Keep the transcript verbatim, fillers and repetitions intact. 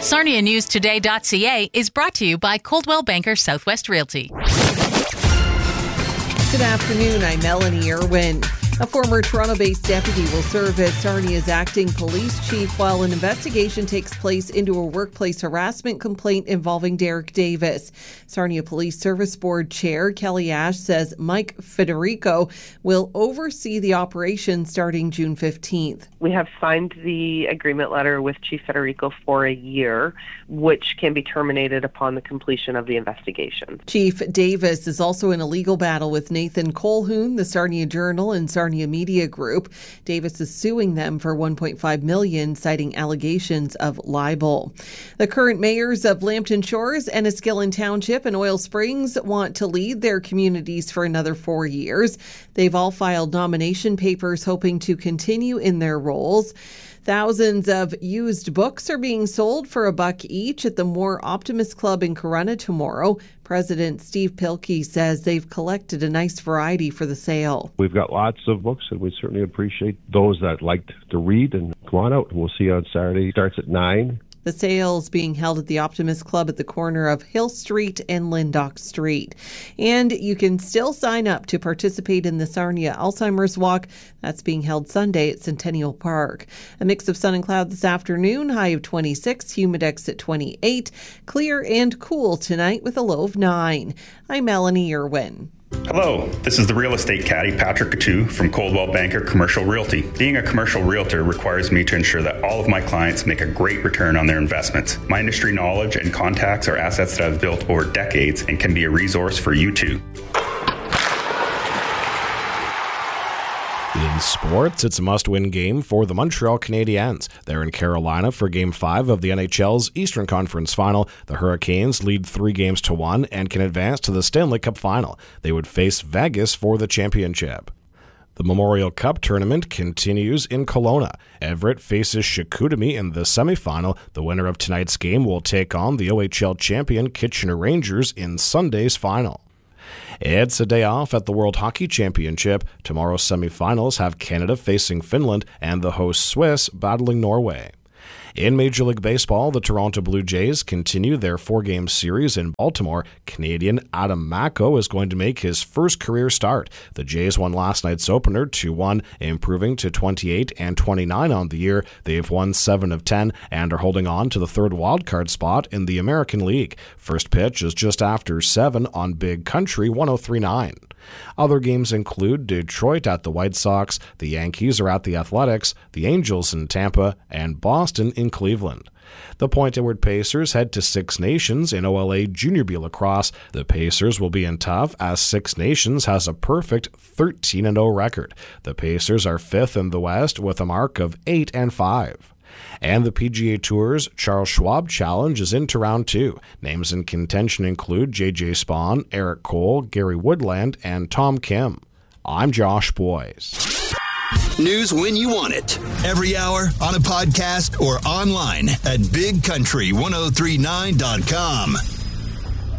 Sarnia News Today dot C A is brought to you by Coldwell Banker Southwest Realty. Good afternoon, I'm Melanie Irwin. A former Toronto-based deputy will serve as Sarnia's acting police chief while an investigation takes place into a workplace harassment complaint involving Derek Davis. Sarnia Police Service Board Chair Kelly Ash says Mike Federico will oversee the operation starting June fifteenth. We have signed the agreement letter with Chief Federico for a year, which can be terminated upon the completion of the investigation. Chief Davis is also in a legal battle with Nathan Colhoun, the Sarnia Journal, and Sarnia Media Group. Davis is suing them for one point five million dollars, citing allegations of libel. The current mayors of Lambton Shores, Enniskillen Township, and Oil Springs want to lead their communities for another four years. They've all filed nomination papers hoping to continue in their roles. Thousands of used books are being sold for a buck each at the More Optimist Club in Corunna tomorrow. President Steve Pilkey says they've collected a nice variety for the sale. We've got lots of books, and we certainly appreciate those that like to read. And come on out. We'll see you on Saturday. It starts at nine. The sale's being held at the Optimist Club at the corner of Hill Street and Lyndoch Street. And you can still sign up to participate in the Sarnia Alzheimer's Walk. That's being held Sunday at Centennial Park. A mix of sun and cloud this afternoon, high of twenty-six, humidex at twenty-eight. Clear and cool tonight with a low of nine. I'm Melanie Irwin. Hello, this is the real estate caddy Patrick Coutu from Coldwell Banker Commercial Realty. Being a commercial realtor requires me to ensure that all of my clients make a great return on their investments. My industry knowledge and contacts are assets that I've built over decades and can be a resource for you too. In sports, it's a must-win game for the Montreal Canadiens. They're in Carolina for Game five of the N H L's Eastern Conference Final. The Hurricanes lead three games to one and can advance to the Stanley Cup Final. They would face Vegas for the championship. The Memorial Cup tournament continues in Kelowna. Everett faces Chicoutimi in the semifinal. The winner of tonight's game will take on the O H L champion Kitchener Rangers in Sunday's final. It's a day off at the World Hockey Championship. Tomorrow's semifinals have Canada facing Finland and the host Swiss battling Norway. In Major League Baseball, the Toronto Blue Jays continue their four-game series in Baltimore. Canadian Adam Macko is going to make his first career start. The Jays won last night's opener two one, improving to twenty-eight and twenty-nine on the year. They've won seven of ten and are holding on to the third wildcard spot in the American League. First pitch is just after seven on Big Country one oh three point nine. Other games include Detroit at the White Sox, the Yankees are at the Athletics, the Angels in Tampa, and Boston in Cleveland. The Point Edward Pacers head to Six Nations in O L A Junior B Lacrosse. The Pacers will be in tough as Six Nations has a perfect thirteen and oh record. The Pacers are fifth in the West with a mark of eight and five. And the P G A Tour's Charles Schwab Challenge is into round two. Names in contention include J J Spawn, Eric Cole, Gary Woodland, and Tom Kim. I'm Josh Boyes. News when you want it. Every hour, on a podcast, or online at big country ten thirty-nine dot com.